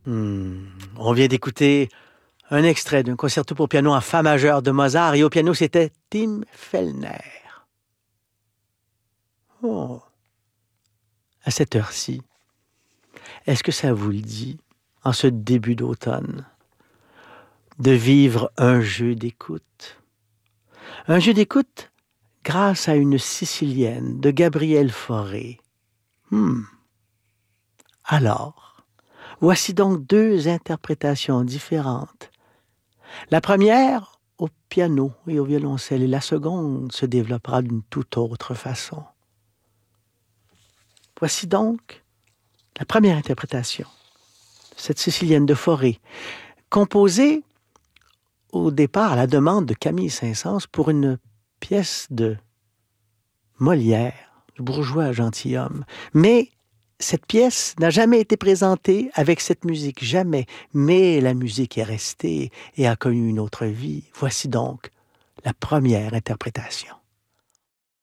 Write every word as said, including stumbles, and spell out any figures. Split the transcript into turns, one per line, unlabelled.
Hmm. On vient d'écouter un extrait d'un concerto pour piano en fa majeur de Mozart, et au piano, c'était Tim Fellner. Oh. À cette heure-ci, est-ce que ça vous le dit, en ce début d'automne, de vivre un jeu d'écoute? Un jeu d'écoute grâce à une Sicilienne de Gabriel Fauré. Hmm. Alors, voici donc deux interprétations différentes. La première au piano et au violoncelle, et la seconde se développera d'une toute autre façon. Voici donc la première interprétation de cette Sicilienne de Fauré, composée au départ à la demande de Camille Saint-Saëns pour une pièce de Molière, le bourgeois gentilhomme. Mais cette pièce n'a jamais été présentée avec cette musique, jamais. Mais la musique est restée et a connu une autre vie. Voici donc la première interprétation.